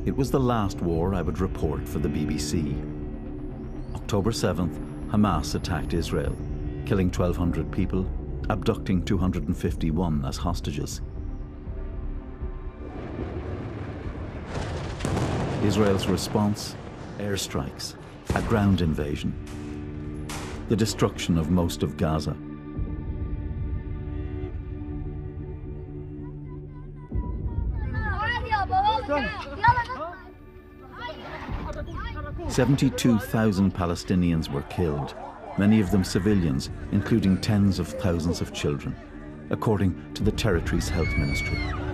It was the last war I would report for the BBC. October 7th, Hamas attacked Israel, killing 1,200 people, abducting 251 as hostages. Israel's response: airstrikes, a ground invasion, the destruction of most of Gaza. "72,000 Palestinians were killed, many of them civilians, including tens of thousands of children, according to the territory's health ministry.